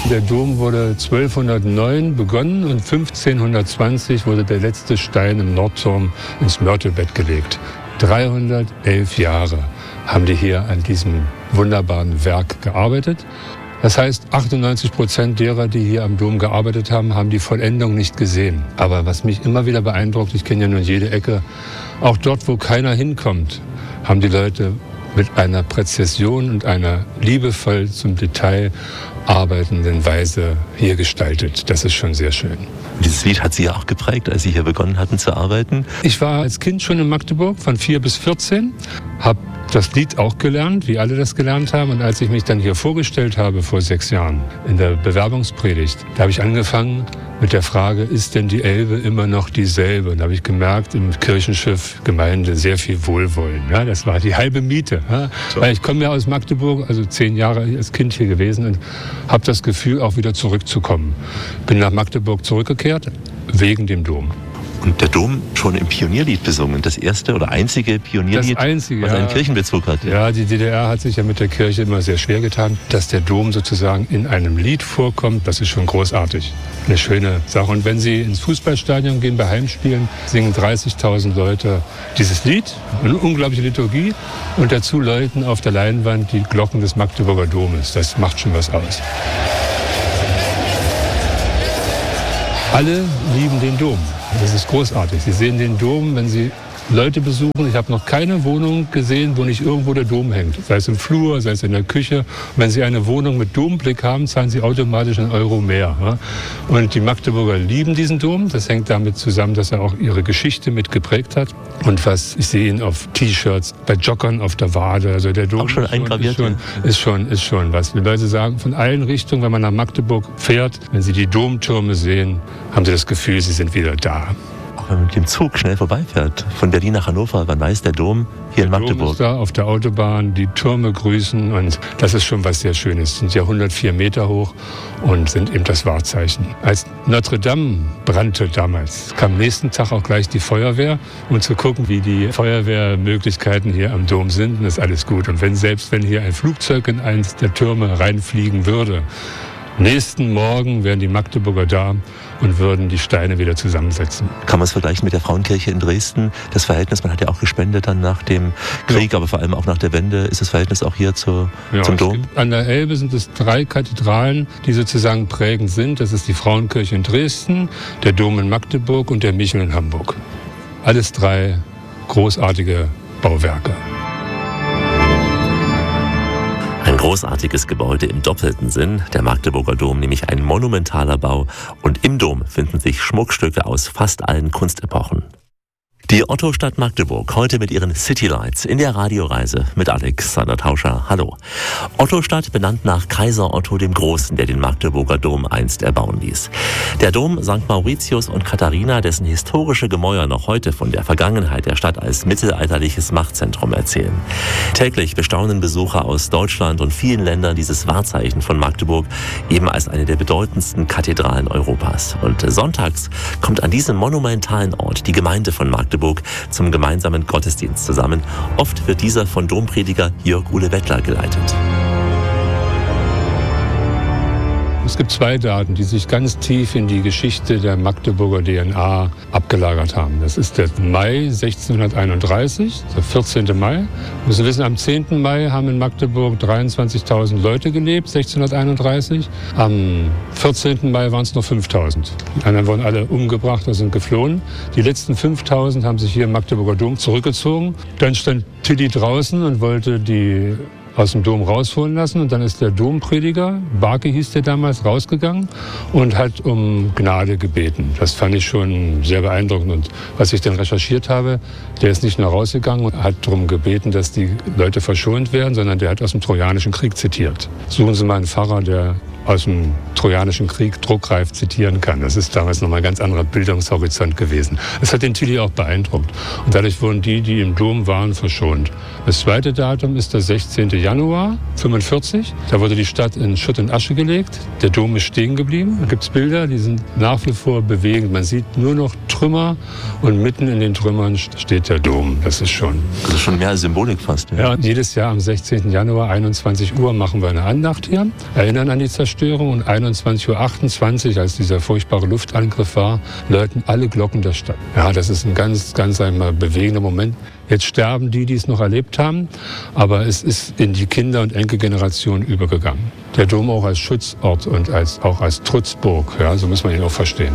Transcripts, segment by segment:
Der Dom wurde 1209 begonnen und 1520 wurde der letzte Stein im Nordturm ins Mörtelbett gelegt. 311 Jahre haben die hier an diesem wunderbaren Werk gearbeitet. Das heißt, 98% derer, die hier am Dom gearbeitet haben, haben die Vollendung nicht gesehen. Aber was mich immer wieder beeindruckt, ich kenne ja nun jede Ecke, auch dort, wo keiner hinkommt, haben die Leute mit einer Präzision und einer liebevoll zum Detail arbeitenden Weise hier gestaltet. Das ist schon sehr schön. Dieses Lied hat Sie ja auch geprägt, als Sie hier begonnen hatten zu arbeiten. Ich war als Kind schon in Magdeburg von 4 bis 14, habe das Lied auch gelernt, wie alle das gelernt haben. Und als ich mich dann hier vorgestellt habe vor 6 Jahren in der Bewerbungspredigt, da habe ich angefangen mit der Frage, ist denn die Elbe immer noch dieselbe? Und da habe ich gemerkt, im Kirchenschiff Gemeinde sehr viel Wohlwollen. Ja, das war die halbe Miete. Ja. Weil ich komme ja aus Magdeburg, also 10 Jahre als Kind hier gewesen und habe das Gefühl, auch wieder zurückzukommen. Bin nach Magdeburg zurückgekehrt, wegen dem Dom. Und der Dom schon im Pionierlied besungen, das erste oder einzige Pionierlied, was einen Kirchenbezug hat. Ja, die DDR hat sich ja mit der Kirche immer sehr schwer getan. Dass der Dom sozusagen in einem Lied vorkommt, das ist schon großartig. Eine schöne Sache. Und wenn Sie ins Fußballstadion gehen, bei Heimspielen, singen 30.000 Leute dieses Lied, eine unglaubliche Liturgie, und dazu läuten auf der Leinwand die Glocken des Magdeburger Domes. Das macht schon was aus. Alle lieben den Dom. Das ist großartig. Sie sehen den Dom, wenn Sie Leute besuchen. Ich habe noch keine Wohnung gesehen, wo nicht irgendwo der Dom hängt. Sei es im Flur, sei es in der Küche. Und wenn Sie eine Wohnung mit Domblick haben, zahlen Sie automatisch einen Euro mehr. Und die Magdeburger lieben diesen Dom. Das hängt damit zusammen, dass er auch ihre Geschichte mit geprägt hat. Und was ich sehe ihn auf T-Shirts, bei Joggern auf der Wade. Also der Dom auch schon eingraviert ist schon was. Die Leute sagen von allen Richtungen, wenn man nach Magdeburg fährt, wenn Sie die Domtürme sehen, haben Sie das Gefühl, Sie sind wieder da. Auch wenn man mit dem Zug schnell vorbeifährt, von Berlin nach Hannover, man weiß, der Dom hier in Magdeburg. Der Dom ist da auf der Autobahn, die Türme grüßen, und das ist schon was sehr Schönes. Sind ja 104 Meter hoch und sind eben das Wahrzeichen. Als Notre Dame brannte damals, kam am nächsten Tag auch gleich die Feuerwehr, um zu gucken, wie die Feuerwehrmöglichkeiten hier am Dom sind, und das ist alles gut. Und selbst wenn hier ein Flugzeug in eins der Türme reinfliegen würde, nächsten Morgen wären die Magdeburger da und würden die Steine wieder zusammensetzen. Kann man es vergleichen mit der Frauenkirche in Dresden? Das Verhältnis, man hat ja auch gespendet dann nach dem Krieg, aber vor allem auch nach der Wende. Ist das Verhältnis auch hier zum Dom? An der Elbe sind es 3 Kathedralen, die sozusagen prägend sind. Das ist die Frauenkirche in Dresden, der Dom in Magdeburg und der Michel in Hamburg. Alles 3 großartige Bauwerke. Ein großartiges Gebäude im doppelten Sinn, der Magdeburger Dom, nämlich ein monumentaler Bau. Und im Dom finden sich Schmuckstücke aus fast allen Kunstepochen. Die Otto-Stadt Magdeburg, heute mit ihren Citylights in der Radioreise mit Alexander Tauscher. Hallo. Otto-Stadt benannt nach Kaiser Otto dem Großen, der den Magdeburger Dom einst erbauen ließ. Der Dom St. Mauritius und Katharina, dessen historische Gemäuer noch heute von der Vergangenheit der Stadt als mittelalterliches Machtzentrum erzählen. Täglich bestaunen Besucher aus Deutschland und vielen Ländern dieses Wahrzeichen von Magdeburg, eben als eine der bedeutendsten Kathedralen Europas. Und sonntags kommt an diesem monumentalen Ort die Gemeinde von Magdeburg zum gemeinsamen Gottesdienst zusammen. Oft wird dieser von Domprediger Jörg-Uwe Wettler geleitet. Es gibt 2 Daten, die sich ganz tief in die Geschichte der Magdeburger DNA abgelagert haben. Das ist der Mai 1631, der 14. Mai. Wir müssen wissen, am 10. Mai haben in Magdeburg 23.000 Leute gelebt, 1631. Am 14. Mai waren es noch 5.000. Die anderen wurden alle umgebracht oder sind geflohen. Die letzten 5.000 haben sich hier im Magdeburger Dom zurückgezogen. Dann stand Tilly draußen und wollte die aus dem Dom rausholen lassen. Und dann ist der Domprediger, Barke hieß der damals, rausgegangen und hat um Gnade gebeten. Das fand ich schon sehr beeindruckend. Und was ich dann recherchiert habe, der ist nicht nur rausgegangen und hat darum gebeten, dass die Leute verschont werden, sondern der hat aus dem Trojanischen Krieg zitiert. Suchen Sie mal einen Pfarrer, der aus dem Trojanischen Krieg druckreif zitieren kann. Das ist damals nochmal ein ganz anderer Bildungshorizont gewesen. Das hat den Tilly auch beeindruckt. Und dadurch wurden die im Dom waren, verschont. Das 2. Datum ist der 16. Januar 1945. Da wurde die Stadt in Schutt und Asche gelegt. Der Dom ist stehen geblieben. Da gibt es Bilder, die sind nach wie vor bewegend. Man sieht nur noch Trümmer und mitten in den Trümmern steht der Dom. Das ist schon mehr als Symbolik fast. Ja, jedes Jahr am 16. Januar 21 Uhr machen wir eine Andacht hier. Erinnern an die Zerstörung Signalstörung und 21:28 Uhr, als dieser furchtbare Luftangriff war, läuten alle Glocken der Stadt. Ja, das ist ein ganz einmal bewegender Moment. Jetzt sterben die es noch erlebt haben, aber es ist in die Kinder- und Enkelgeneration übergegangen. Der Dom auch als Schutzort und auch als Trutzburg, ja, so muss man ihn auch verstehen.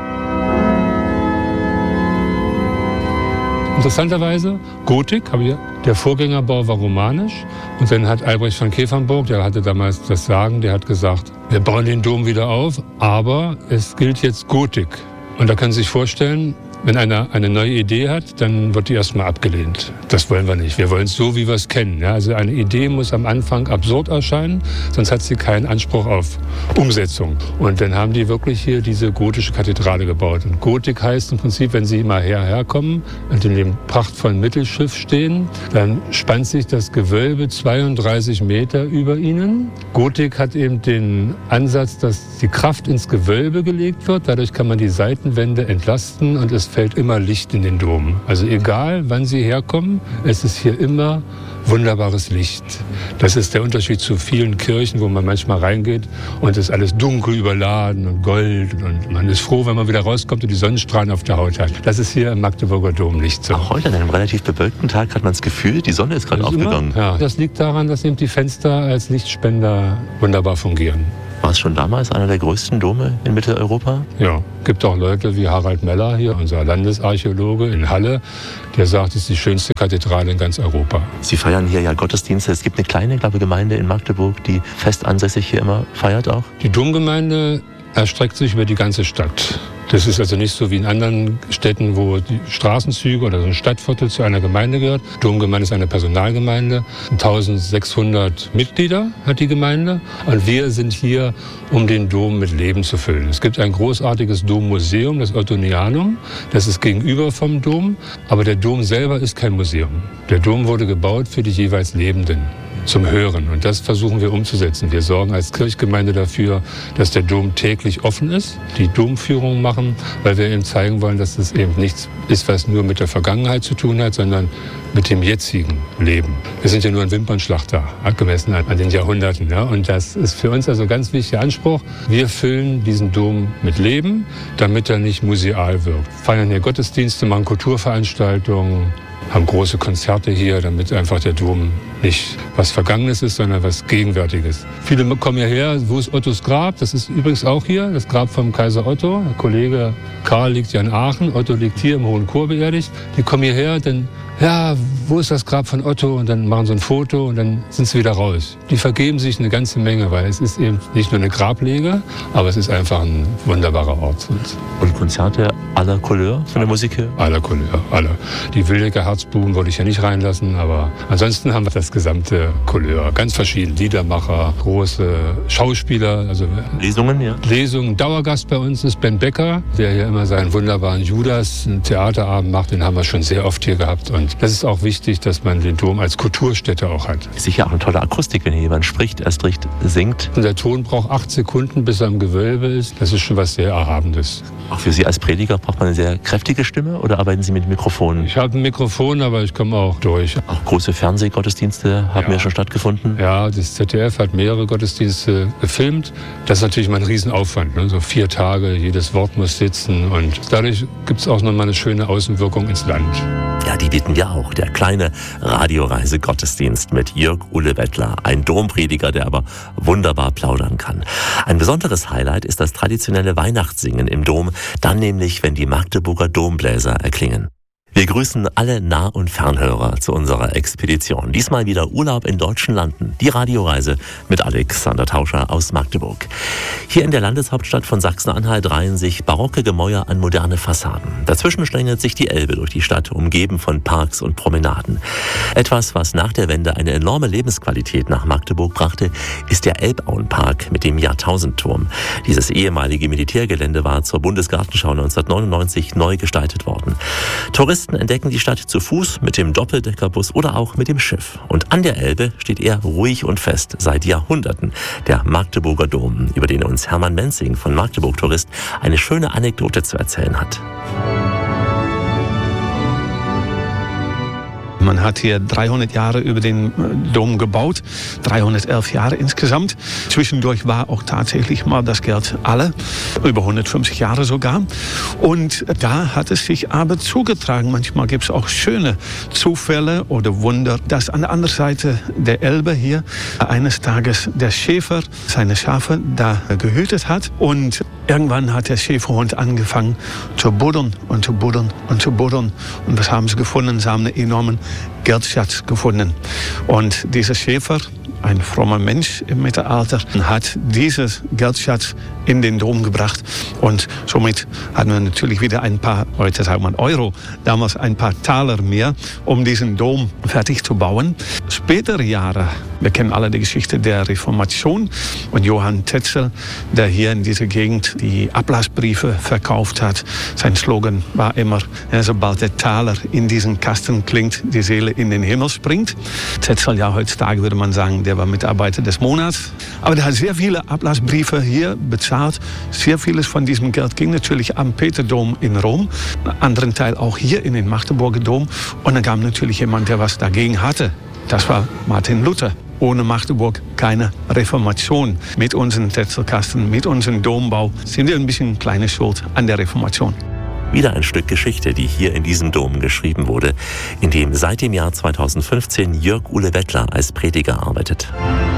Interessanterweise, Gotik, der Vorgängerbau war romanisch und dann hat Albrecht von Kefenburg, der hatte damals das Sagen, der hat gesagt, wir bauen den Dom wieder auf, aber es gilt jetzt Gotik. Und da können Sie sich vorstellen, wenn einer eine neue Idee hat, dann wird die erstmal abgelehnt. Das wollen wir nicht. Wir wollen es so, wie wir es kennen. Ja, also eine Idee muss am Anfang absurd erscheinen, sonst hat sie keinen Anspruch auf Umsetzung. Und dann haben die wirklich hier diese gotische Kathedrale gebaut. Und Gotik heißt im Prinzip, wenn Sie mal herkommen und in dem prachtvollen Mittelschiff stehen, dann spannt sich das Gewölbe 32 Meter über Ihnen. Gotik hat eben den Ansatz, dass die Kraft ins Gewölbe gelegt wird. Dadurch kann man die Seitenwände entlasten und es fällt immer Licht in den Dom. Also egal, wann Sie herkommen, es ist hier immer wunderbares Licht. Das ist der Unterschied zu vielen Kirchen, wo man manchmal reingeht und es ist alles dunkel überladen und Gold und man ist froh, wenn man wieder rauskommt und die Sonnenstrahlen auf der Haut hat. Das ist hier im Magdeburger Dom nicht so. Auch heute an einem relativ bewölkten Tag hat man das Gefühl, die Sonne ist gerade aufgegangen. Ja, das liegt daran, dass eben die Fenster als Lichtspender wunderbar fungieren. War es schon damals einer der größten Dome in Mitteleuropa? Ja, gibt auch Leute wie Harald Meller hier, unser Landesarchäologe in Halle, der sagt, es ist die schönste Kathedrale in ganz Europa. Sie feiern hier ja Gottesdienste. Es gibt eine kleine, Gemeinde in Magdeburg, die fest ansässig hier immer feiert auch. Die Domgemeinde erstreckt sich über die ganze Stadt. Das ist also nicht so wie in anderen Städten, wo die Straßenzüge oder so ein Stadtviertel zu einer Gemeinde gehört. Die Domgemeinde ist eine Personalgemeinde. 1600 Mitglieder hat die Gemeinde. Und wir sind hier, um den Dom mit Leben zu füllen. Es gibt ein großartiges Dommuseum, das Ottonianum. Das ist gegenüber vom Dom. Aber der Dom selber ist kein Museum. Der Dom wurde gebaut für die jeweils Lebenden. Zum Hören. Und das versuchen wir umzusetzen. Wir sorgen als Kirchgemeinde dafür, dass der Dom täglich offen ist, die Domführung machen, weil wir eben zeigen wollen, dass es eben nichts ist, was nur mit der Vergangenheit zu tun hat, sondern mit dem jetzigen Leben. Wir sind ja nur ein Wimpernschlag da, gemessen an den Jahrhunderten. Ja? Und das ist für uns also ein ganz wichtiger Anspruch. Wir füllen diesen Dom mit Leben, damit er nicht museal wirkt. Feiern hier Gottesdienste, machen Kulturveranstaltungen, haben große Konzerte hier, damit einfach der Dom nicht was Vergangenes ist, sondern was Gegenwärtiges. Viele kommen hierher, wo ist Ottos Grab? Das ist übrigens auch hier, das Grab vom Kaiser Otto. Der Kollege Karl liegt ja in Aachen, Otto liegt hier im Hohen Chor beerdigt. Die kommen hierher, dann, ja, wo ist das Grab von Otto? Und dann machen sie ein Foto und dann sind sie wieder raus. Die vergeben sich eine ganze Menge, weil es ist eben nicht nur eine Grablege, aber es ist einfach ein wunderbarer Ort. Und Konzerte aller Couleur von der Musik her? Aller Couleur, alle. Die Wildecker Herzbuben wollte ich ja nicht reinlassen, aber ansonsten haben wir das gesamte Couleur. Ganz verschieden. Liedermacher, große Schauspieler. Also Lesungen, ja? Lesungen. Dauergast bei uns ist Ben Becker, der hier immer seinen wunderbaren Judas, einen Theaterabend macht. Den haben wir schon sehr oft hier gehabt. Und das ist auch wichtig, dass man den Dom als Kulturstätte auch hat. Sicher auch eine tolle Akustik, wenn hier jemand spricht, erst recht singt. Und der Ton braucht 8 Sekunden, bis er im Gewölbe ist. Das ist schon was sehr Erhabenes. Auch für Sie als Prediger braucht man eine sehr kräftige Stimme oder arbeiten Sie mit Mikrofonen? Ich habe ein Mikrofon, aber ich komme auch durch. Auch große Fernsehgottesdienste haben ja schon stattgefunden? Ja, das ZDF hat mehrere Gottesdienste gefilmt. Das ist natürlich mal ein Riesenaufwand. Ne? So 4 Tage, jedes Wort muss sitzen. Und dadurch gibt es auch nochmal eine schöne Außenwirkung ins Land. Ja, die bieten ja auch. Der kleine Radioreise-Gottesdienst mit Jörg Ulle Wettler. Ein Domprediger, der aber wunderbar plaudern kann. Ein besonderes Highlight ist das traditionelle Weihnachtssingen im Dom. Dann nämlich, wenn die Magdeburger Dombläser erklingen. Wir grüßen alle Nah- und Fernhörer zu unserer Expedition. Diesmal wieder Urlaub in deutschen Landen. Die Radioreise mit Alexander Tauscher aus Magdeburg. Hier in der Landeshauptstadt von Sachsen-Anhalt reihen sich barocke Gemäuer an moderne Fassaden. Dazwischen schlängelt sich die Elbe durch die Stadt, umgeben von Parks und Promenaden. Etwas, was nach der Wende eine enorme Lebensqualität nach Magdeburg brachte, ist der Elbauenpark mit dem Jahrtausendturm. Dieses ehemalige Militärgelände war zur Bundesgartenschau 1999 neu gestaltet worden. Touristen entdecken die Stadt zu Fuß, mit dem Doppeldeckerbus oder auch mit dem Schiff. Und an der Elbe steht er ruhig und fest seit Jahrhunderten, der Magdeburger Dom, über den uns Hermann Menzing von Magdeburg Tourist eine schöne Anekdote zu erzählen hat. Man hat hier 300 Jahre über den Dom gebaut, 311 Jahre insgesamt. Zwischendurch war auch tatsächlich mal das Geld alle, über 150 Jahre sogar. Und da hat es sich aber zugetragen. Manchmal gibt es auch schöne Zufälle oder Wunder, dass an der anderen Seite der Elbe hier eines Tages der Schäfer seine Schafe da gehütet hat. Und irgendwann hat der Schäferhund angefangen zu buddeln und zu buddeln und zu buddeln. Und was haben sie gefunden? Sie haben einen enormen Geldschatz gefunden. Und dieser Schäfer, ein frommer Mensch im Mittelalter, hat diesen Geldschatz in den Dom gebracht. Und somit hatten wir natürlich wieder ein paar, heute sagt man Euro, damals ein paar Taler mehr, um diesen Dom fertig zu bauen. Spätere Jahre, wir kennen alle die Geschichte der Reformation und Johann Tetzel, der hier in dieser Gegend die Ablassbriefe verkauft hat. Sein Slogan war immer, sobald der Taler in diesen Kasten klingt, die Seele in den Himmel springt. Tetzel, ja, heutzutage würde man sagen, der war Mitarbeiter des Monats. Aber der hat sehr viele Ablassbriefe hier bezahlt. Sehr vieles von diesem Geld ging natürlich am Peterdom in Rom, einen anderen Teil auch hier in den Magdeburger Dom. Und dann kam natürlich jemand, der was dagegen hatte. Das war Martin Luther. Ohne Magdeburg keine Reformation. Mit unseren Tetzelkasten, mit unserem Dombau sind wir ein bisschen kleine Schuld an der Reformation. Wieder ein Stück Geschichte, die hier in diesem Dom geschrieben wurde, in dem seit dem Jahr 2015 Jörg Ulle Wettler als Prediger arbeitet.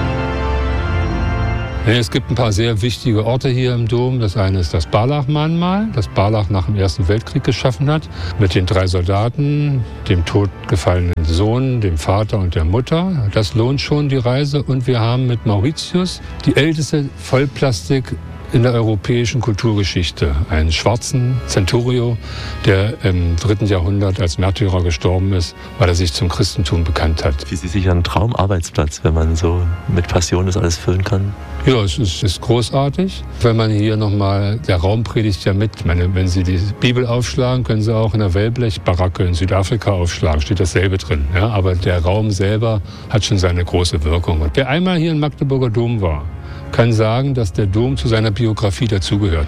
Es gibt ein paar sehr wichtige Orte hier im Dom. Das eine ist das Barlach-Mahnmal, das Barlach nach dem Ersten Weltkrieg geschaffen hat, mit den 3 Soldaten, dem totgefallenen Sohn, dem Vater und der Mutter. Das lohnt schon die Reise. Und wir haben mit Mauritius die älteste Vollplastik in der europäischen Kulturgeschichte. Einen schwarzen Centurio, der im 3. Jahrhundert als Märtyrer gestorben ist, weil er sich zum Christentum bekannt hat. Für Sie sicher ein Traumarbeitsplatz, wenn man so mit Passion das alles füllen kann? Ja, es ist großartig. Wenn man hier nochmal, der Raum predigt ja mit. Ich meine, wenn Sie die Bibel aufschlagen, können Sie auch in der Wellblechbaracke in Südafrika aufschlagen, steht dasselbe drin. Ja, aber der Raum selber hat schon seine große Wirkung. Und wer einmal hier im Magdeburger Dom war, kann sagen, dass der Dom zu seiner Biografie dazugehört.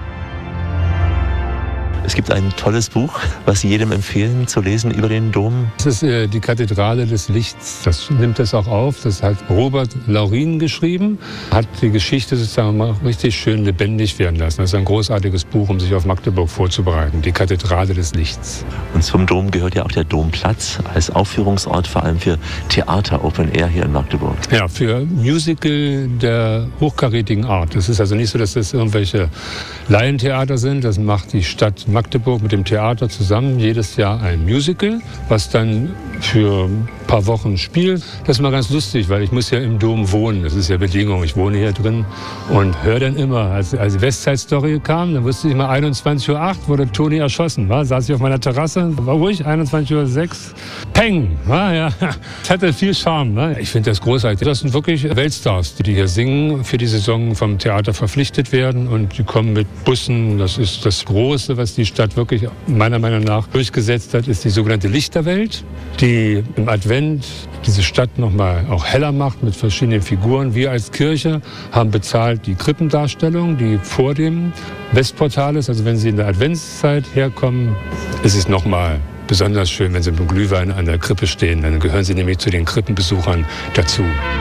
Es gibt ein tolles Buch, was Sie jedem empfehlen zu lesen über den Dom. Das ist die Kathedrale des Lichts. Das nimmt das auch auf. Das hat Robert Laurin geschrieben, hat die Geschichte sozusagen mal richtig schön lebendig werden lassen. Das ist ein großartiges Buch, um sich auf Magdeburg vorzubereiten. Die Kathedrale des Lichts. Und zum Dom gehört ja auch der Domplatz als Aufführungsort, vor allem für Theater Open Air hier in Magdeburg. Ja, für Musical der hochkarätigen Art. Es ist also nicht so, dass das irgendwelche Laientheater sind. Das macht die Stadt Magdeburg mit dem Theater zusammen jedes Jahr ein Musical, was dann für ein paar Wochen spielt. Das ist mal ganz lustig, weil ich muss ja im Dom wohnen. Das ist ja Bedingung. Ich wohne hier drin und höre dann immer, als die Westside-Story kam, dann wusste ich mal, 21:08 Uhr wurde Toni erschossen. Saß ich auf meiner Terrasse, war ruhig, 21:06 Uhr, peng. Ja. Das hatte viel Charme. Ich finde das großartig. Das sind wirklich Weltstars, die hier singen, für die Saison vom Theater verpflichtet werden und die kommen mit Bussen. Das ist das Große, was die Stadt wirklich meiner Meinung nach durchgesetzt hat, ist die sogenannte Lichterwelt, die im Advent diese Stadt nochmal auch heller macht mit verschiedenen Figuren. Wir als Kirche haben bezahlt die Krippendarstellung, die vor dem Westportal ist. Also wenn Sie in der Adventszeit herkommen, ist es nochmal besonders schön, wenn Sie mit dem Glühwein an der Krippe stehen. Dann gehören Sie nämlich zu den Krippenbesuchern dazu.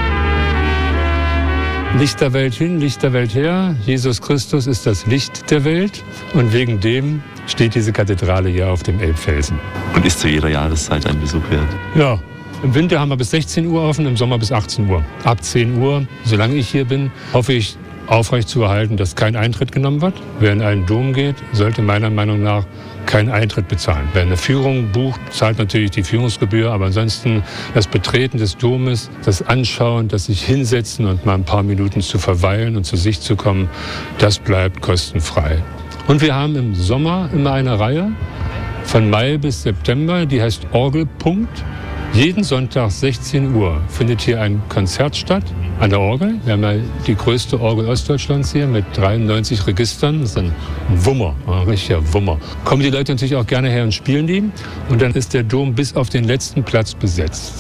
Lichterwelt hin, Lichterwelt her. Jesus Christus ist das Licht der Welt und wegen dem steht diese Kathedrale hier auf dem Elbfelsen. Und ist zu jeder Jahreszeit ein Besuch wert? Ja, im Winter haben wir bis 16 Uhr offen, im Sommer bis 18 Uhr. Ab 10 Uhr, solange ich hier bin, hoffe ich aufrecht zu erhalten, dass kein Eintritt genommen wird. Wer in einen Dom geht, sollte meiner Meinung nach keinen Eintritt bezahlen. Wer eine Führung bucht, zahlt natürlich die Führungsgebühr, aber ansonsten das Betreten des Domes, das Anschauen, das sich hinsetzen und mal ein paar Minuten zu verweilen und zu sich zu kommen, das bleibt kostenfrei. Und wir haben im Sommer immer eine Reihe von Mai bis September, die heißt Orgelpunkt. Jeden Sonntag 16 Uhr findet hier ein Konzert statt an der Orgel. Wir haben ja die größte Orgel Ostdeutschlands hier mit 93 Registern. Das ist ein Wummer, ein richtiger Wummer. Kommen die Leute natürlich auch gerne her und spielen die. Und dann ist der Dom bis auf den letzten Platz besetzt.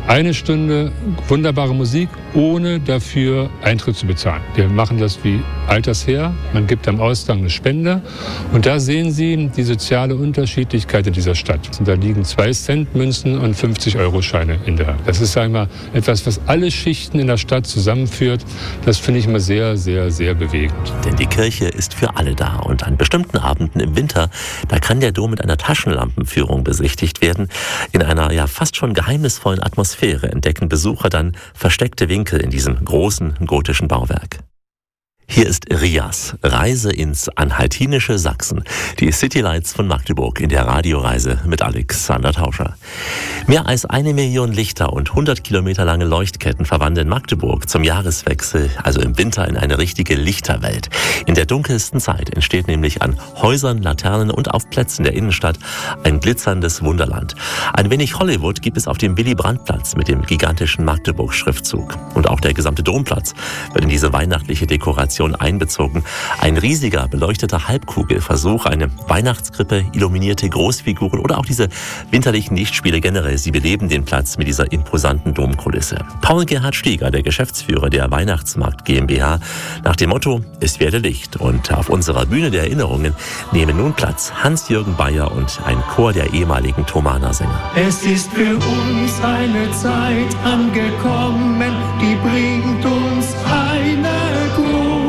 1 Stunde wunderbare Musik, ohne dafür Eintritt zu bezahlen. Wir machen das wie Altersher. Man gibt am Ausgang eine Spende. Und da sehen Sie die soziale Unterschiedlichkeit in dieser Stadt. Und da liegen 2-Cent-Münzen und 50-Euro-Scheine in der Hand. Das ist, sagen wir mal, etwas, was alle Schichten in der Stadt zusammenführt. Das finde ich immer sehr, sehr, sehr bewegend. Denn die Kirche ist für alle da. Und an bestimmten Abenden im Winter, da kann der Dom mit einer Taschenlampenführung besichtigt werden. In einer ja fast schon geheimnisvollen Atmosphäre entdecken Besucher dann versteckte Winkel in diesem großen gotischen Bauwerk. Hier ist Rias, Reise ins anhaltinische Sachsen. Die Citylights von Magdeburg in der Radioreise mit Alexander Tauscher. Mehr als 1 Million Lichter und 100 Kilometer lange Leuchtketten verwandeln Magdeburg zum Jahreswechsel, also im Winter, in eine richtige Lichterwelt. In der dunkelsten Zeit entsteht nämlich an Häusern, Laternen und auf Plätzen der Innenstadt ein glitzerndes Wunderland. Ein wenig Hollywood gibt es auf dem Willy-Brandt-Platz mit dem gigantischen Magdeburg-Schriftzug. Und auch der gesamte Domplatz wird in diese weihnachtliche Dekoration einbezogen. Ein riesiger, beleuchteter Halbkugelversuch, eine Weihnachtskrippe, illuminierte Großfiguren oder auch diese winterlichen Lichtspiele generell. Sie beleben den Platz mit dieser imposanten Domkulisse. Paul-Gerhard Stieger, der Geschäftsführer der Weihnachtsmarkt GmbH, nach dem Motto, es werde Licht. Und auf unserer Bühne der Erinnerungen nehmen nun Platz Hans-Jürgen Bayer und ein Chor der ehemaligen Thomaner-Sänger. Es ist für uns eine Zeit angekommen, die bringt uns eine große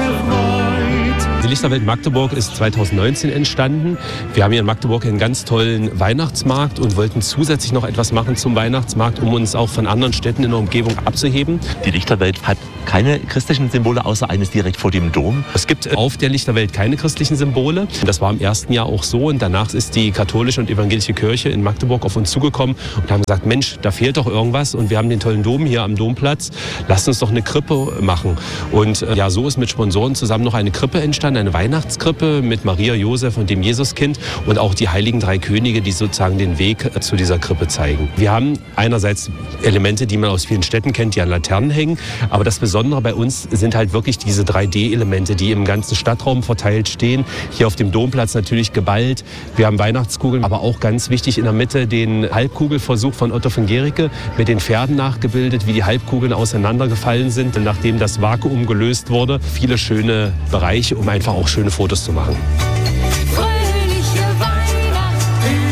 Freude. Die Lichterwelt Magdeburg ist 2019 entstanden. Wir haben hier in Magdeburg einen ganz tollen Weihnachtsmarkt und wollten zusätzlich noch etwas machen zum Weihnachtsmarkt, um uns auch von anderen Städten in der Umgebung abzuheben. Die Lichterwelt hat keine christlichen Symbole, außer eines direkt vor dem Dom. Es gibt auf der Lichterwelt keine christlichen Symbole. Das war im ersten Jahr auch so. Und danach ist die katholische und evangelische Kirche in Magdeburg auf uns zugekommen und haben gesagt, Mensch, da fehlt doch irgendwas. Und wir haben den tollen Dom hier am Domplatz. Lasst uns doch eine Krippe machen. Und ja, so ist mit Sponsoren zusammen noch eine Krippe entstanden, eine Weihnachtskrippe mit Maria, Josef und dem Jesuskind und auch die heiligen 3 Könige, die sozusagen den Weg zu dieser Krippe zeigen. Wir haben einerseits Elemente, die man aus vielen Städten kennt, die an Laternen hängen, aber das Besondere bei uns sind halt wirklich diese 3D-Elemente, die im ganzen Stadtraum verteilt stehen. Hier auf dem Domplatz natürlich geballt. Wir haben Weihnachtskugeln, aber auch ganz wichtig in der Mitte den Halbkugelversuch von Otto von Guericke mit den Pferden nachgebildet, wie die Halbkugeln auseinandergefallen sind, nachdem das Vakuum gelöst wurde. Viele schöne Bereiche, um einfach auch schöne Fotos zu machen. Fröhliche Weihnacht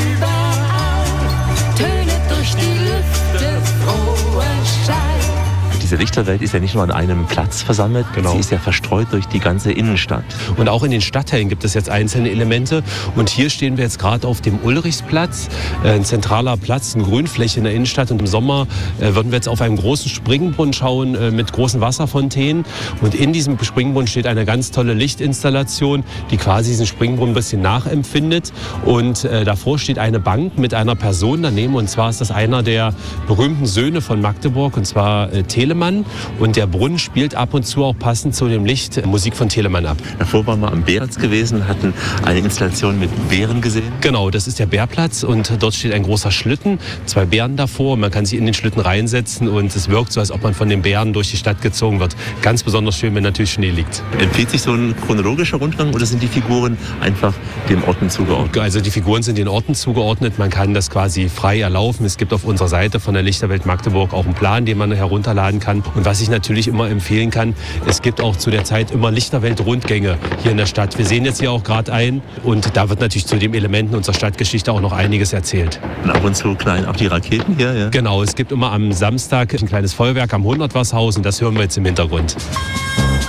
überall, tönet durch die Lüfte frohe Schall. Diese Lichterwelt ist ja nicht nur an einem Platz versammelt, Genau. Sie ist ja verstreut durch die ganze Innenstadt. Und auch in den Stadtteilen gibt es jetzt einzelne Elemente. Und hier stehen wir jetzt gerade auf dem Ulrichsplatz, ein zentraler Platz, eine Grünfläche in der Innenstadt. Und im Sommer würden wir jetzt auf einen großen Springbrunnen schauen mit großen Wasserfontänen. Und in diesem Springbrunnen steht eine ganz tolle Lichtinstallation, die quasi diesen Springbrunnen ein bisschen nachempfindet. Und davor steht eine Bank mit einer Person daneben. Und zwar ist das einer der berühmten Söhne von Magdeburg, und zwar Telemann. Und der Brunnen spielt ab und zu auch passend zu dem Licht Musik von Telemann ab. Davor waren wir am Bärplatz gewesen, hatten eine Installation mit Bären gesehen. Genau, das ist der Bärplatz und dort steht ein großer Schlitten, 2 Bären davor. Man kann sich in den Schlitten reinsetzen und es wirkt so, als ob man von den Bären durch die Stadt gezogen wird. Ganz besonders schön, wenn natürlich Schnee liegt. Empfiehlt sich so ein chronologischer Rundgang oder sind die Figuren einfach den Orten zugeordnet? Also die Figuren sind den Orten zugeordnet. Man kann das quasi frei erlaufen. Es gibt auf unserer Seite von der Lichterwelt Magdeburg auch einen Plan, den man herunterladen kann. Und was ich natürlich immer empfehlen kann, es gibt auch zu der Zeit immer Lichterwelt-Rundgänge hier in der Stadt. Wir sehen jetzt hier auch gerade ein und da wird natürlich zu den Elementen unserer Stadtgeschichte auch noch einiges erzählt. Und ab und zu klein auch die Raketen hier, ja? Genau, es gibt immer am Samstag ein kleines Feuerwerk am 100-Wasshaus und das hören wir jetzt im Hintergrund.